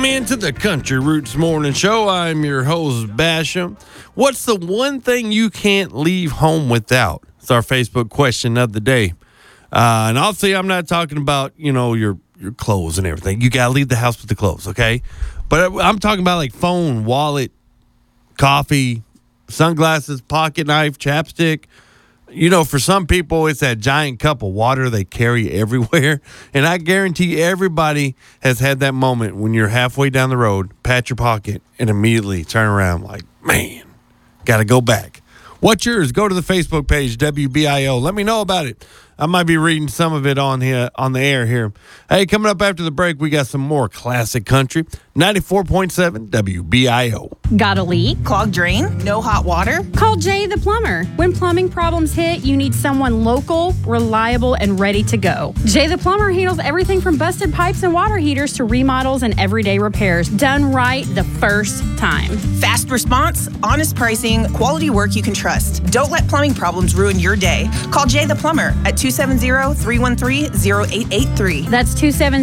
Welcome into the Country Roots Morning Show. I'm your host, Basham. What's the one thing you can't leave home without? It's our Facebook question of the day. And obviously, I'm not talking about, your clothes and everything. You got to leave the house with the clothes, okay? But I'm talking about like phone, wallet, coffee, sunglasses, pocket knife, chapstick. For some people, it's that giant cup of water they carry everywhere. And I guarantee everybody has had that moment when you're halfway down the road, pat your pocket, and immediately turn around like, man, got to go back. What's yours? Go to the Facebook page, WBIO. Let me know about it. I might be reading some of it on the air here. Hey, coming up after the break, we got some more classic country. 94.7 WBIO. Got a leak? Clogged drain? No hot water? Call Jay the Plumber. When plumbing problems hit, you need someone local, reliable, and ready to go. Jay the Plumber handles everything from busted pipes and water heaters to remodels and everyday repairs. Done right the first time. Fast response, honest pricing, quality work you can trust. Don't let plumbing problems ruin your day. Call Jay the Plumber at 270-313-0883. That's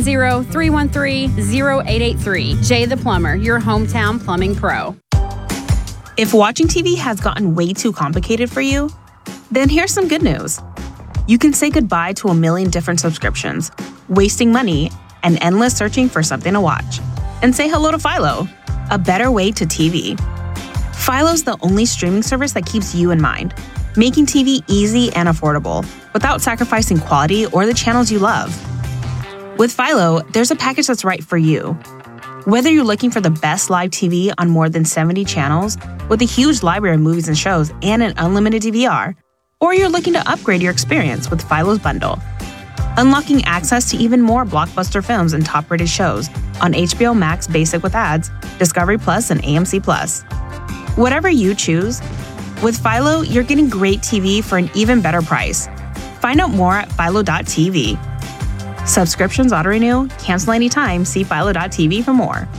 270-313-0883. Jay the Plumber, your hometown plumbing pro. If watching TV has gotten way too complicated for you, then here's some good news. You can say goodbye to a million different subscriptions, wasting money, and endless searching for something to watch. And say hello to Philo, a better way to TV. Philo's the only streaming service that keeps you in mind, making TV easy and affordable, without sacrificing quality or the channels you love. With Philo, there's a package that's right for you. Whether you're looking for the best live TV on more than 70 channels, with a huge library of movies and shows and an unlimited DVR, or you're looking to upgrade your experience with Philo's bundle, unlocking access to even more blockbuster films and top-rated shows on HBO Max Basic with ads, Discovery Plus, and AMC Plus. Whatever you choose, with Philo, you're getting great TV for an even better price. Find out more at philo.tv. Subscriptions auto-renew, cancel anytime. See philo.tv for more.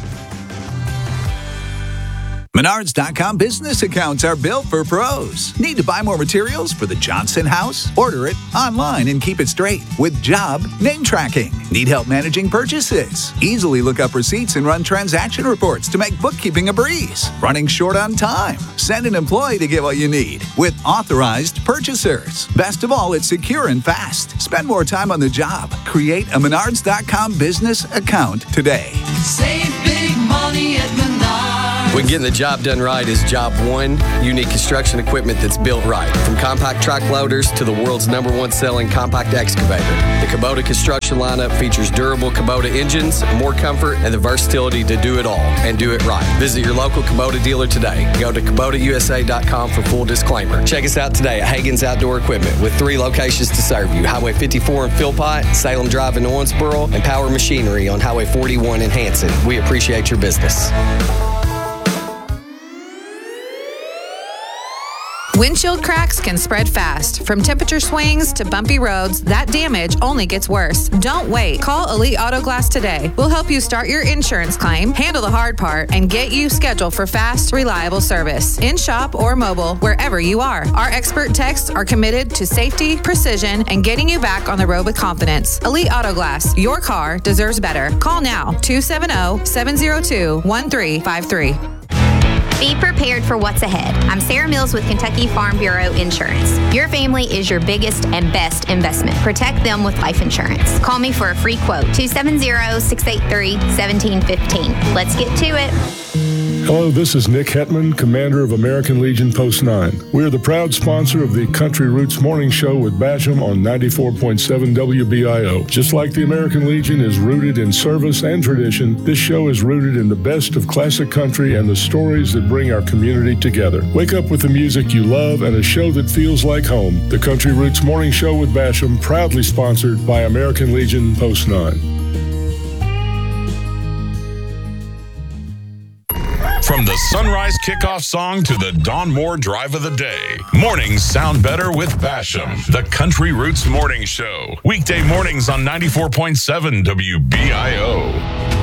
Menards.com business accounts are built for pros. Need to buy more materials for the Johnson house? Order it online and keep it straight with job name tracking. Need help managing purchases? Easily look up receipts and run transaction reports to make bookkeeping a breeze. Running short on time? Send an employee to get what you need with authorized purchasers. Best of all, it's secure and fast. Spend more time on the job. Create a Menards.com business account today. Save big money at Menards. When getting the job done right is job one. Unique construction equipment that's built right. From compact track loaders to the world's #1 selling compact excavator. The Kubota construction lineup features durable Kubota engines, more comfort, and the versatility to do it all and do it right. Visit your local Kubota dealer today. Go to KubotaUSA.com for full disclaimer. Check us out today at Hagen's Outdoor Equipment with 3 locations to serve you. Highway 54 in Philpott, Salem Drive in Owensboro, and Power Machinery on Highway 41 in Hanson. We appreciate your business. Windshield cracks can spread fast. From temperature swings to bumpy roads, that damage only gets worse. Don't wait. Call Elite Auto Glass today. We'll help you start your insurance claim, handle the hard part, and get you scheduled for fast, reliable service. In shop or mobile, wherever you are. Our expert techs are committed to safety, precision, and getting you back on the road with confidence. Elite Auto Glass. Your car deserves better. Call now. 270-702-1353. Be prepared for what's ahead. I'm Sarah Mills with Kentucky Farm Bureau Insurance. Your family is your biggest and best investment. Protect them with life insurance. Call me for a free quote. 270-683-1715. Let's get to it. Hello, this is Nick Hetman, Commander of American Legion Post 9. We are the proud sponsor of the Country Roots Morning Show with Basham on 94.7 WBIO. Just like the American Legion is rooted in service and tradition, this show is rooted in the best of classic country and the stories that bring our community together. Wake up with the music you love and a show that feels like home. The Country Roots Morning Show with Basham, proudly sponsored by American Legion Post 9. From the sunrise kickoff song to the Dawn Moore drive of the day, mornings sound better with Basham, the Country Roots Morning Show. Weekday mornings on 94.7 WBIO.